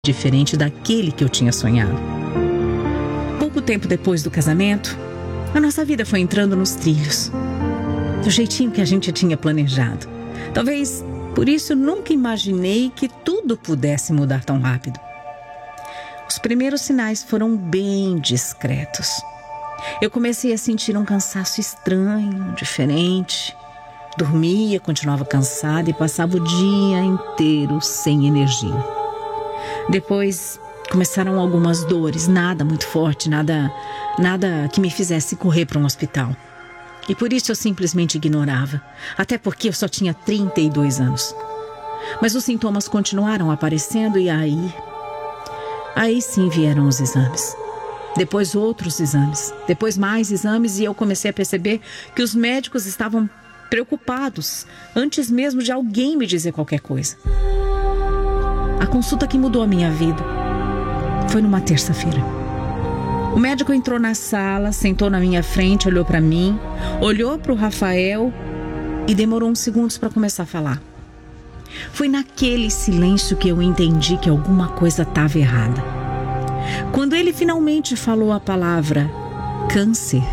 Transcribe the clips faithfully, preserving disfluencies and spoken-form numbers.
diferente daquele que eu tinha sonhado. Pouco tempo depois do casamento, a nossa vida foi entrando nos trilhos, do jeitinho que a gente tinha planejado. Talvez por isso nunca imaginei que tudo pudesse mudar tão rápido. Os primeiros sinais foram bem discretos. Eu comecei a sentir um cansaço estranho, diferente. Dormia, continuava cansada e passava o dia inteiro sem energia. Depois começaram algumas dores, nada muito forte, nada, nada que me fizesse correr para um hospital. E por isso eu simplesmente ignorava, até porque eu só tinha trinta e dois anos. Mas os sintomas continuaram aparecendo e aí... Aí sim vieram os exames. Depois outros exames, depois mais exames e eu comecei a perceber que os médicos estavam preocupados antes mesmo de alguém me dizer qualquer coisa. A consulta que mudou a minha vida foi numa terça-feira. O médico entrou na sala, sentou na minha frente, olhou para mim, olhou para o Rafael e demorou uns segundos para começar a falar. Foi naquele silêncio que eu entendi que alguma coisa estava errada. Quando ele finalmente falou a palavra câncer,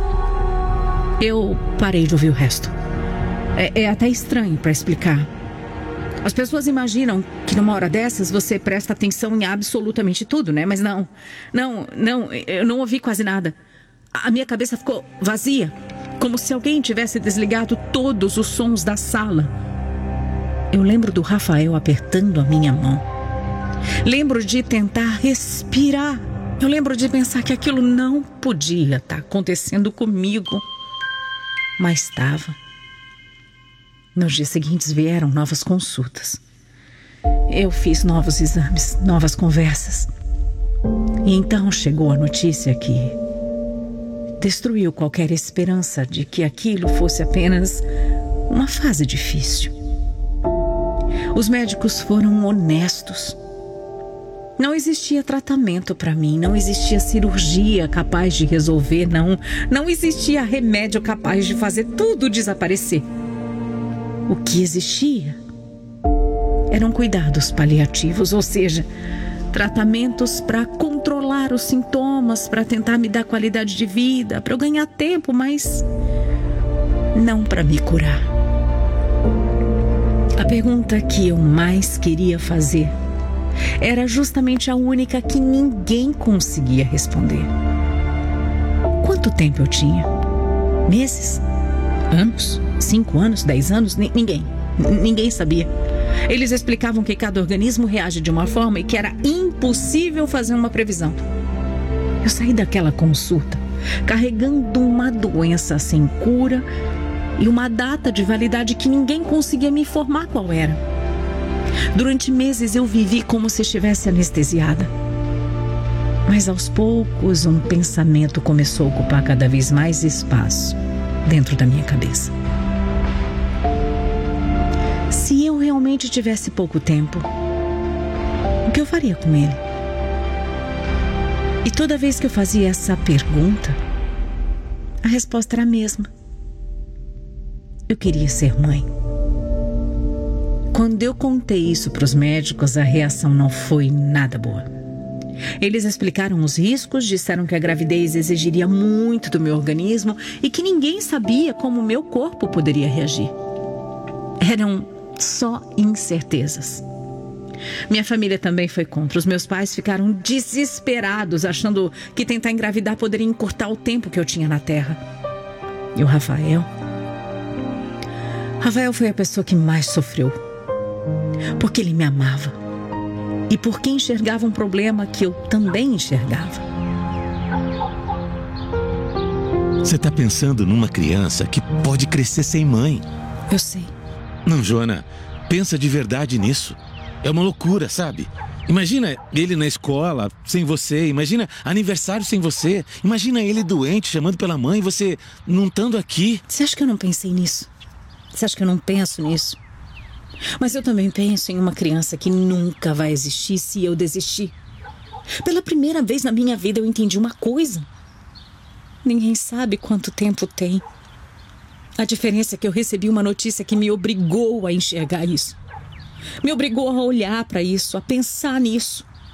eu parei de ouvir o resto. É, é até estranho para explicar. As pessoas imaginam que numa hora dessas você presta atenção em absolutamente tudo, né? Mas não, não, não, eu não ouvi quase nada. A minha cabeça ficou vazia, como se alguém tivesse desligado todos os sons da sala. Eu lembro do Rafael apertando a minha mão. Lembro de tentar respirar. Eu lembro de pensar que aquilo não podia estar acontecendo comigo. Mas estava. Nos dias seguintes vieram novas consultas. Eu fiz novos exames, novas conversas. E então chegou a notícia que destruiu qualquer esperança de que aquilo fosse apenas uma fase difícil. Os médicos foram honestos. Não existia tratamento para mim, não existia cirurgia capaz de resolver, não, não existia remédio capaz de fazer tudo desaparecer. O que existia eram cuidados paliativos, ou seja, tratamentos para controlar os sintomas, para tentar me dar qualidade de vida, para eu ganhar tempo, mas não para me curar. A pergunta que eu mais queria fazer era justamente a única que ninguém conseguia responder. Quanto tempo eu tinha? Meses? Anos? Cinco anos? Dez anos? N- ninguém. N- ninguém sabia. Eles explicavam que cada organismo reage de uma forma e que era impossível fazer uma previsão. Eu saí daquela consulta carregando uma doença sem cura e uma data de validade que ninguém conseguia me informar qual era. Durante meses eu vivi como se estivesse anestesiada. Mas aos poucos um pensamento começou a ocupar cada vez mais espaço dentro da minha cabeça. Se eu realmente tivesse pouco tempo, o que eu faria com ele? E toda vez que eu fazia essa pergunta, a resposta era a mesma. Eu queria ser mãe. Quando eu contei isso para os médicos, a reação não foi nada boa. Eles explicaram os riscos, disseram que a gravidez exigiria muito do meu organismo e que ninguém sabia como o meu corpo poderia reagir. Eram só incertezas. Minha família também foi contra. Os meus pais ficaram desesperados, achando que tentar engravidar poderia encurtar o tempo que eu tinha na Terra. E o Rafael? Rafael foi a pessoa que mais sofreu. Porque ele me amava. E porque enxergava um problema que eu também enxergava. Você tá pensando numa criança que pode crescer sem mãe. Eu sei. Não, Joana, pensa de verdade nisso. É uma loucura, sabe? Imagina ele na escola sem você. Imagina aniversário sem você. Imagina ele doente, chamando pela mãe e você não estando aqui. Você acha que eu não pensei nisso? Você acha que eu não penso nisso? Mas eu também penso em uma criança que nunca vai existir se eu desistir. Pela primeira vez na minha vida eu entendi uma coisa. Ninguém sabe quanto tempo tem. A diferença é que eu recebi uma notícia que me obrigou a enxergar isso. Me obrigou a olhar para isso, a pensar nisso.